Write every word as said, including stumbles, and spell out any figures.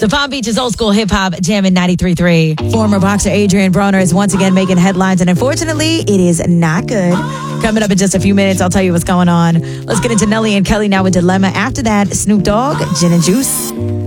The Palm Beach's old school hip hop jamming ninety-three point three. Former boxer Adrian Broner is once again making headlines, and unfortunately, it is not good. Coming up in just a few minutes, I'll tell you what's going on. Let's get into Nelly and Kelly now with Dilemma. After that, Snoop Dogg, Gin and Juice.